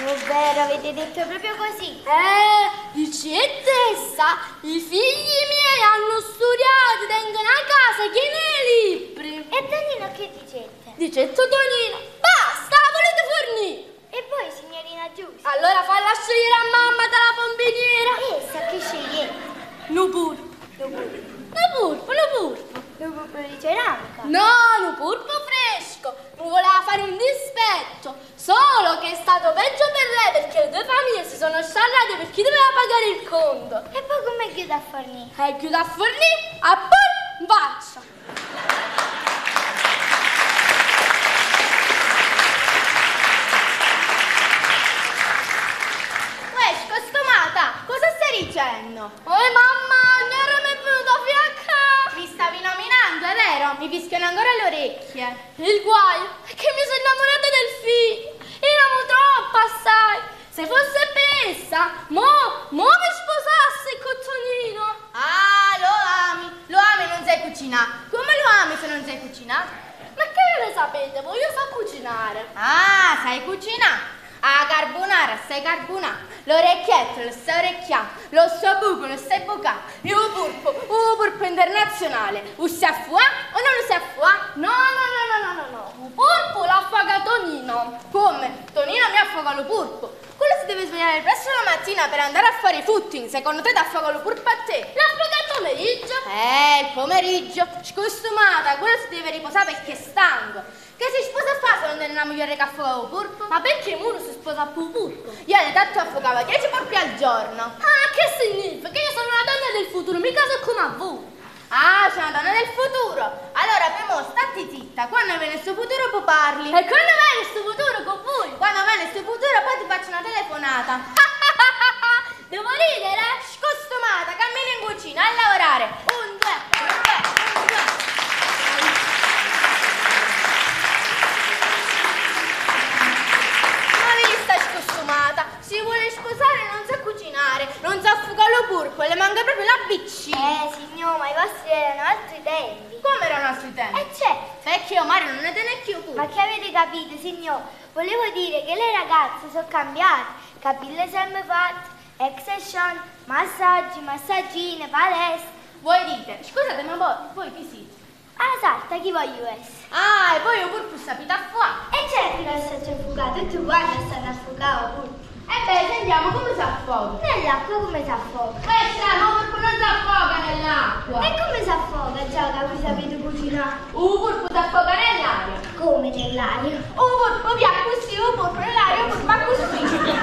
Ovvero, avete detto proprio così? Dice stessa, i figli miei hanno studiato, tengono a casa pieni di libri. E Tonino che dicete? Dice Tonino, basta, volete fornire? E voi, signorina Giusta? Allora falla scegliere a mamma dalla pombiniera. Essa che scegliete? No purpo. No purpo di ceramica? No, no purpo fresco. Non voleva fare un dispetto. Solo che è stato peggio per lei perché le due famiglie si sono sciarrate per chi doveva pagare il conto. E poi come chiude a fornire? Chiude a fornire a pur faccia. Costumata, cosa stai dicendo? Mamma, non mi è venuto a fianca. Mi stavi nominando, è vero? Mi fischiano ancora le orecchie. Il guaio è che mi sono innamorata del figlio. Eravamo troppo assai. Se fosse pessa, mo mi sposasse con Tonino. Ah, lo ami, non sai cucinare. Come lo ami se non sai cucinare? Ma che ne sapete? Voi io so cucinare. Ah, sai cucinare? Ah, carbonara, sai carbonare. L'orecchietto, lo stai orecchiando. Lo sto buco, lo stai bucando. Un purpo internazionale. Lo sai fuà o non lo sai fuà? No. Un purpo l'affaga Tonino. Come? Tonino mi affoga lo purpo. Quello si deve svegliare presto la mattina per andare a fare footing. Secondo te ti affoga lo purpo a te? L'affaga il pomeriggio? Il pomeriggio. Scostumata, quello si deve riposare perché è stanco. Che si sposa a fare se non è una moglie che affoga lo purpo? Ma perché uno si sposa a purpo? Io tanto affogava 10 purpi al giorno. Ah, che significa? Che io sono una donna del futuro, mica so come a voi. Ah, c'è una donna del futuro. Allora, prima statti zitta. Quando viene sto futuro poi parli. E quando viene sto futuro con voi? Quando viene sto futuro poi ti faccio una telefonata. Devo ridere? Scostumata, cammina in cucina a lavorare. Un, due. Ma vedi sta scostumata? Si vuole sposare e non sa cucinare, non sa affogare lo purpo e le manca proprio la BC. Signor, ma i vostri erano altri tempi. Come erano altri tempi? Certo. Perché io Mario non ne tengo più pure. Ma che avete capito, signor? Volevo dire che le ragazze sono cambiate, capille sempre fatte, extension, massaggi, massaggine, palestra. Voi dite, scusate, ma voi chi siete? Ah, salta, chi voglio essere? Ah, e voi purpo sapete a fuoco? E certo che lo sto affogato, tutti quanti stanno affogato pure. Beh, sentiamo come si affoga. Nell'acqua come si affoga? Purpo non si affoga nell'acqua. E come si affoga, già che voi sapete cucinare? Purpo si affoga nell'aria. Come nell'aria? Purpo via così, purpo nell'aria, purpo così.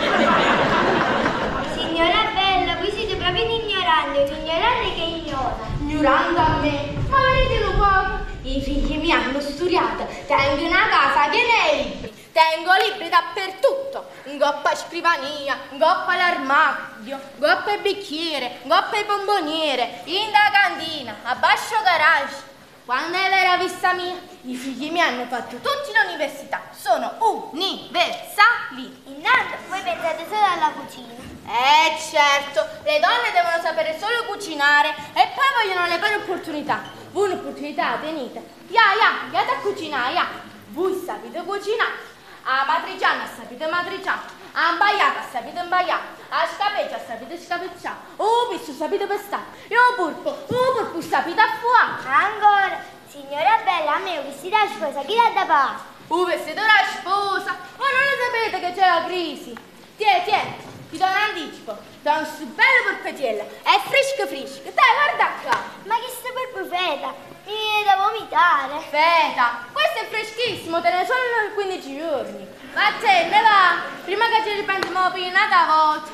Signora bella, voi siete proprio un ignorante che ignora. Ignorante a me? Ma vedetelo poco. I figli mi hanno studiato, tengo una casa piena di libri. Tengo libri dappertutto, in goppa a scrivania, in goppa all'armadio, in goppa al bicchiere, in goppa ai bomboniere, in da cantina, a bascio garage. Quando era vista mia, i figli mi hanno fatto tutti l'università, sono universali. Intanto voi pensate solo alla cucina. Certo, le donne devono sapere solo cucinare e poi vogliono le pari opportunità. Voi un'opportunità la tenete. Andate a cucinare, Voi sapete cucinare. A matriciana sapete matriciare, a imbaiata sapete imbaiare, a scapeccia sapete scapecciare, pisto sapete pestare, e purpo sapete affuare. Ancora, signora bella, a me un vestito da sposa, chi l'ha da pagare? Vestito da sposa, ma non lo sapete che c'è la crisi? Tieni, ti do un anticipo, do un bello porpetiello, è fresco, dai guarda qua. Ma che sta per profeta? Mi viene da vomitare. Feta, questo è freschissimo, te ne sono 15 giorni. Ne va, prima che ci riprendiamo prima da volta.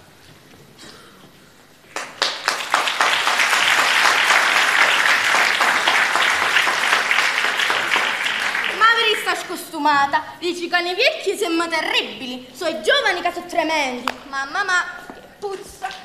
Ma vedi sta scostumata, dici che i vecchi siamo terribili, sono i giovani che sono tremendi. Mamma, che puzza.